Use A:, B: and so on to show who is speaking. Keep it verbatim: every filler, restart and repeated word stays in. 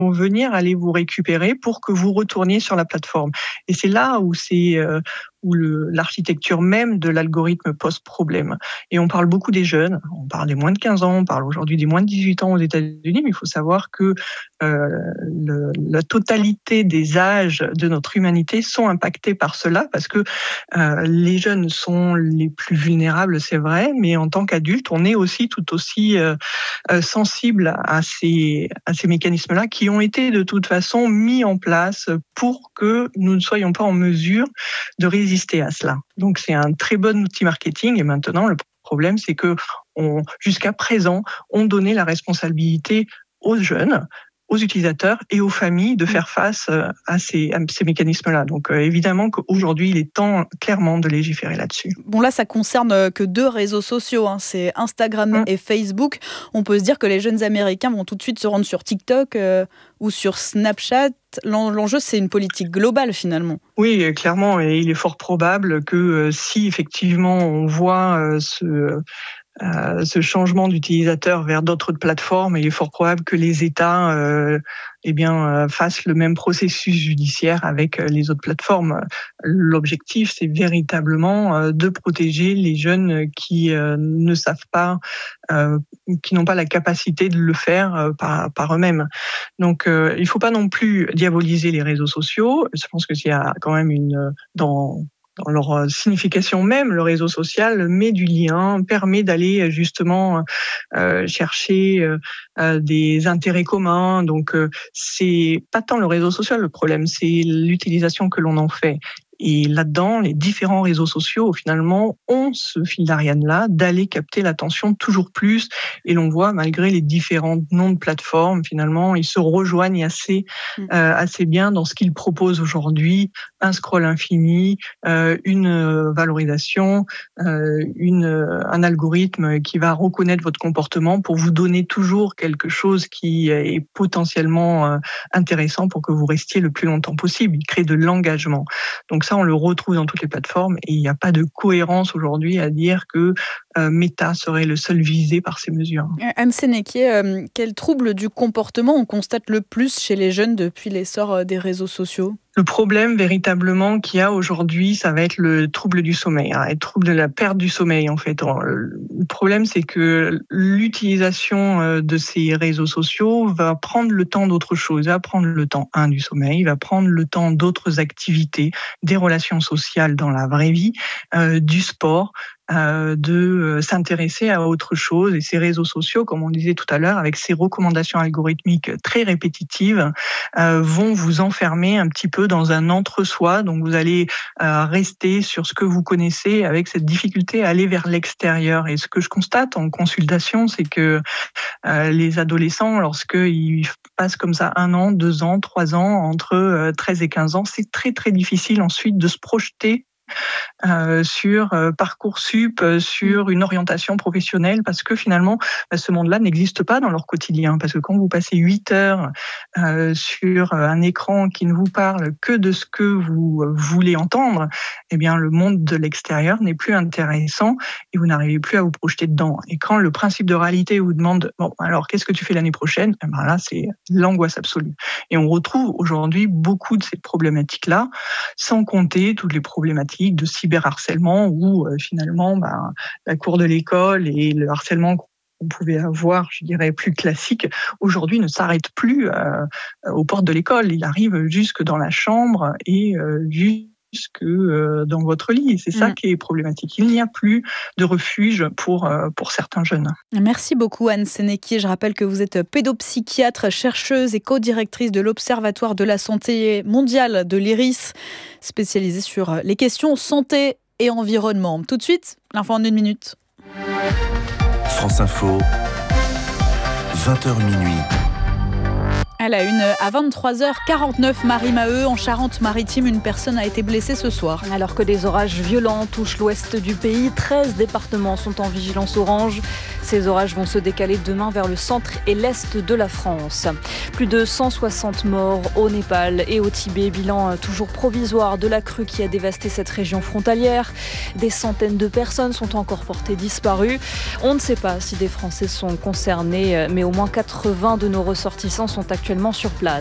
A: venir aller vous récupérer pour que vous retourniez sur la plateforme. Et c'est là où c'est euh, où le, l'architecture même de l'algorithme pose problème. Et on parle beaucoup des jeunes, on parle des moins de quinze ans, on parle aujourd'hui des moins de dix-huit ans aux États-Unis, mais il faut savoir que euh, le, la totalité des âges de notre humanité sont impactés par cela, parce que euh, les jeunes sont les plus vulnérables, c'est vrai, mais en tant qu'adultes, on est aussi tout aussi euh, euh, sensible à ces, à ces mécanismes-là qui ont été de toute façon mis en place pour que nous ne soyons pas en mesure de résister à cela. Donc c'est un très bon outil marketing et maintenant le problème c'est que on, jusqu'à présent on donnait la responsabilité aux jeunes, aux utilisateurs et aux familles de faire face à ces, à ces mécanismes-là. Donc euh, évidemment qu'aujourd'hui, il est temps clairement de légiférer là-dessus.
B: Bon là, ça concerne que deux réseaux sociaux, hein, c'est Instagram mmh. et Facebook. On peut se dire que les jeunes Américains vont tout de suite se rendre sur TikTok euh, ou sur Snapchat. L'enjeu, c'est une politique globale finalement.
A: Oui, clairement, et il est fort probable que euh, si effectivement on voit euh, ce... Euh, ce changement d'utilisateur vers d'autres plateformes, il est fort probable que les États euh, eh bien, euh, fassent le même processus judiciaire avec euh, les autres plateformes. L'objectif, c'est véritablement euh, de protéger les jeunes qui euh, ne savent pas, euh, qui n'ont pas la capacité de le faire euh, par, par eux-mêmes. Donc, euh, il ne faut pas non plus diaboliser les réseaux sociaux. Je pense que s'il y a quand même une... dans Dans leur signification même, le réseau social met du lien, permet d'aller justement euh, chercher euh, des intérêts communs. Donc, euh, c'est pas tant le réseau social le problème, c'est l'utilisation que l'on en fait. Et là-dedans, les différents réseaux sociaux, finalement, ont ce fil d'Ariane-là d'aller capter l'attention toujours plus. Et l'on voit, malgré les différents noms de plateformes, finalement, ils se rejoignent assez, euh, assez bien dans ce qu'ils proposent aujourd'hui. Un scroll infini, euh, une valorisation, euh, une, un algorithme qui va reconnaître votre comportement pour vous donner toujours quelque chose qui est potentiellement euh, intéressant pour que vous restiez le plus longtemps possible. Il crée de l'engagement. Donc ça, on le retrouve dans toutes les plateformes et il n'y a pas de cohérence aujourd'hui à dire que euh, Meta serait le seul visé par ces mesures.
B: Anne Sénéquier, euh, quel trouble du comportement on constate le plus chez les jeunes depuis l'essor des réseaux sociaux ?
A: Le problème véritablement qu'il y a aujourd'hui, ça va être le trouble du sommeil, hein, le trouble de la perte du sommeil en fait. Le problème, c'est que l'utilisation de ces réseaux sociaux va prendre le temps d'autre chose, va prendre le temps un du sommeil, va prendre le temps d'autres activités, des relations sociales dans la vraie vie, euh, du sport. Euh, de s'intéresser à autre chose. Et ces réseaux sociaux, comme on disait tout à l'heure, avec ces recommandations algorithmiques très répétitives, euh, vont vous enfermer un petit peu dans un entre-soi. Donc vous allez euh, rester sur ce que vous connaissez avec cette difficulté à aller vers l'extérieur. Et ce que je constate en consultation, c'est que euh, les adolescents, lorsqu'ils passent comme ça un an, deux ans, trois ans, entre euh, treize et quinze ans, c'est très très difficile ensuite de se projeter Euh, sur euh, Parcoursup, euh, sur une orientation professionnelle, parce que finalement, bah, ce monde-là n'existe pas dans leur quotidien. Parce que quand vous passez huit heures euh, sur un écran qui ne vous parle que de ce que vous voulez entendre, eh bien, le monde de l'extérieur n'est plus intéressant et vous n'arrivez plus à vous projeter dedans. Et quand le principe de réalité vous demande, bon, alors, qu'est-ce que tu fais l'année prochaine? Eh ben là, c'est l'angoisse absolue. Et on retrouve aujourd'hui beaucoup de ces problématiques-là, sans compter toutes les problématiques de cyberharcèlement où euh, finalement bah, la cour de l'école et le harcèlement qu'on pouvait avoir, je dirais, plus classique, aujourd'hui ne s'arrête plus euh, aux portes de l'école. Il arrive jusque dans la chambre et euh, jusque euh, dans votre lit. Et c'est ça mmh. qui est problématique. Il n'y a plus de refuge pour, euh, pour certains jeunes.
B: Merci beaucoup Anne Sénéquier. Je rappelle que vous êtes pédopsychiatre, chercheuse et co-directrice de l'Observatoire de la santé mondiale de l'I R I S, spécialisée sur les questions santé et environnement. Tout de suite, l'info en une minute.
C: France Info, vingt heures minuit.
B: À la une, à vingt-trois heures quarante-neuf, Marie-Maheu, en Charente-Maritime, une personne a été blessée ce soir.
D: Alors que des orages violents touchent l'ouest du pays, treize départements sont en vigilance orange. Ces orages vont se décaler demain vers le centre et l'est de la France. Plus de cent soixante morts au Népal et au Tibet, bilan toujours provisoire de la crue qui a dévasté cette région frontalière. Des centaines de personnes sont encore portées disparues. On ne sait pas si des Français sont concernés, mais au moins quatre-vingts de nos ressortissants sont actuellement actuellement sur place.